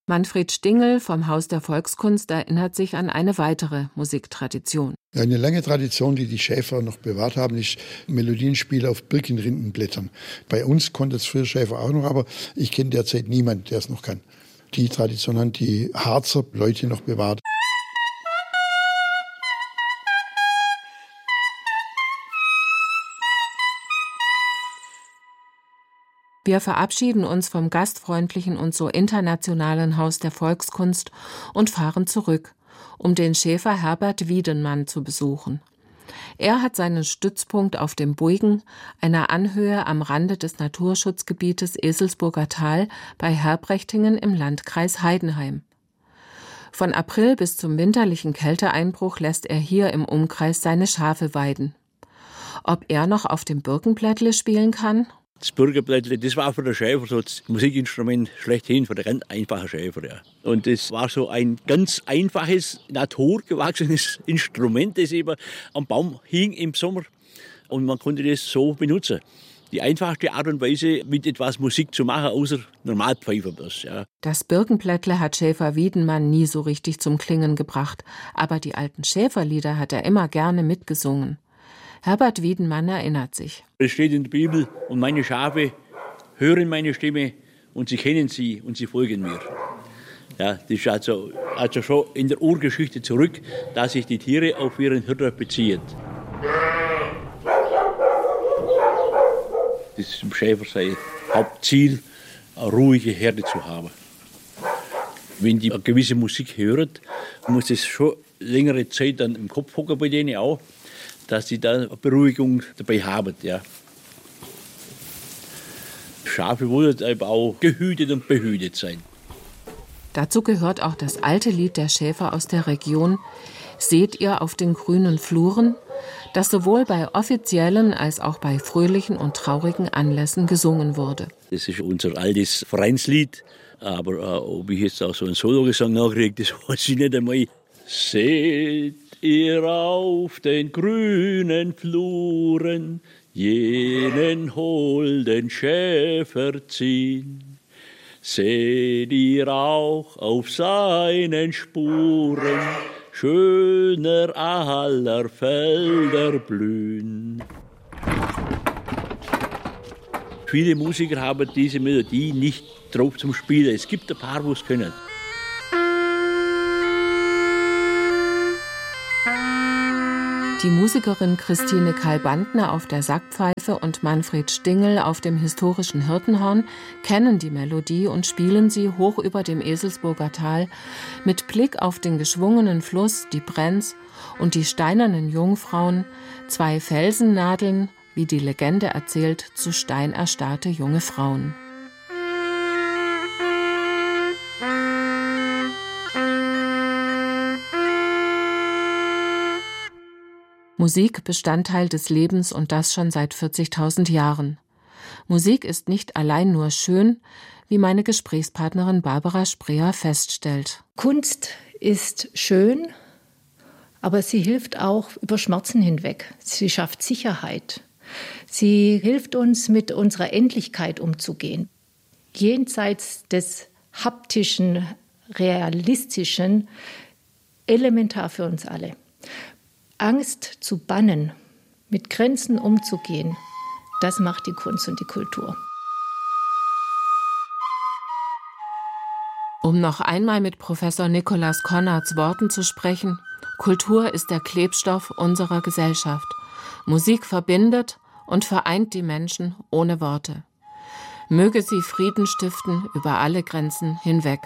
Manfred Stingel vom Haus der Volkskunst erinnert sich an eine weitere Musiktradition. Eine lange Tradition, die die Schäfer noch bewahrt haben, ist Melodienspiel auf Birkenrindenblättern. Bei uns konnte es früher Schäfer auch noch, aber ich kenne derzeit niemanden, der es noch kann. Die Tradition haben die Harzer Leute noch bewahrt. Wir verabschieden uns vom gastfreundlichen und so internationalen Haus der Volkskunst und fahren zurück, um den Schäfer Herbert Wiedenmann zu besuchen. Er hat seinen Stützpunkt auf dem Buigen, einer Anhöhe am Rande des Naturschutzgebietes Eselsburger Tal bei Herbrechtingen im Landkreis Heidenheim. Von April bis zum winterlichen Kälteeinbruch lässt er hier im Umkreis seine Schafe weiden. Ob er noch auf dem Birkenblättle spielen kann? Das Birkenblättle, das war für den Schäfer so das Musikinstrument schlechthin, für den ganz einfachen Schäfer. Ja. Und das war so ein ganz einfaches, naturgewachsenes Instrument, das eben am Baum hing im Sommer. Und man konnte das so benutzen. Die einfachste Art und Weise, mit etwas Musik zu machen, außer Normalpfeifen. Ja. Das Birkenblättle hat Schäfer Wiedenmann nie so richtig zum Klingen gebracht. Aber die alten Schäferlieder hat er immer gerne mitgesungen. Herbert Wiedenmann erinnert sich. Es steht in der Bibel, und meine Schafe hören meine Stimme und sie kennen sie und sie folgen mir. Ja, das ist also schon in der Urgeschichte zurück, dass sich die Tiere auf ihren Hirten beziehen. Das ist im Schäfer sein Hauptziel, eine ruhige Herde zu haben. Wenn die eine gewisse Musik hören, muss es schon längere Zeit dann im Kopf hocken bei denen auch, dass sie da eine Beruhigung dabei haben. Ja. Schafe wollen aber auch gehütet und behütet sein. Dazu gehört auch das alte Lied der Schäfer aus der Region »Seht ihr auf den grünen Fluren?«, das sowohl bei offiziellen als auch bei fröhlichen und traurigen Anlässen gesungen wurde. Das ist unser altes Vereinslied, aber ob ich jetzt auch so einen Sologesang nachkriege, das weiß ich nicht einmal. Seht ihr auf den grünen Fluren jenen holden Schäfer ziehen? Seht ihr auch auf seinen Spuren schöner aller Felder blühen? Viele Musiker haben diese Melodie nicht drauf zum Spielen. Es gibt ein paar, die es können. Die Musikerin Christine Karl-Bandner auf der Sackpfeife und Manfred Stingel auf dem historischen Hirtenhorn kennen die Melodie und spielen sie hoch über dem Eselsburger Tal mit Blick auf den geschwungenen Fluss, die Brenz und die steinernen Jungfrauen, zwei Felsennadeln, wie die Legende erzählt, zu Stein erstarrte junge Frauen. Musik Bestandteil des Lebens und das schon seit 40.000 Jahren. Musik ist nicht allein nur schön, wie meine Gesprächspartnerin Barbara Spreer feststellt. Kunst ist schön, aber sie hilft auch über Schmerzen hinweg. Sie schafft Sicherheit. Sie hilft uns, mit unserer Endlichkeit umzugehen. Jenseits des haptischen, realistischen, elementar für uns alle. Angst zu bannen, mit Grenzen umzugehen, das macht die Kunst und die Kultur. Um noch einmal mit Professor Nikolaus Konrads Worten zu sprechen, Kultur ist der Klebstoff unserer Gesellschaft. Musik verbindet und vereint die Menschen ohne Worte. Möge sie Frieden stiften über alle Grenzen hinweg.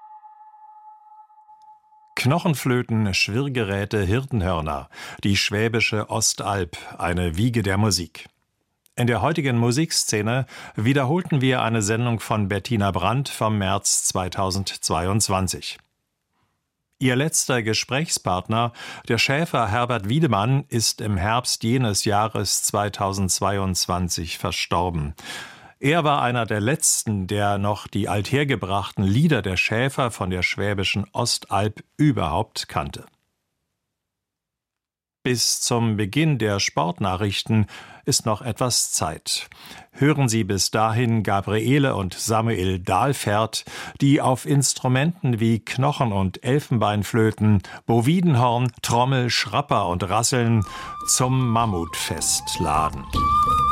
Knochenflöten, Schwirrgeräte, Hirtenhörner, die schwäbische Ostalb, eine Wiege der Musik. In der heutigen Musikszene wiederholten wir eine Sendung von Bettina Brandt vom März 2022. Ihr letzter Gesprächspartner, der Schäfer Herbert Wiedemann, ist im Herbst jenes Jahres 2022 verstorben. Er war einer der letzten, der noch die althergebrachten Lieder der Schäfer von der schwäbischen Ostalb überhaupt kannte. Bis zum Beginn der Sportnachrichten ist noch etwas Zeit. Hören Sie bis dahin Gabriele und Samuel Dahlfert, die auf Instrumenten wie Knochen- und Elfenbeinflöten, Bovidenhorn, Trommel, Schrapper und Rasseln zum Mammutfest laden.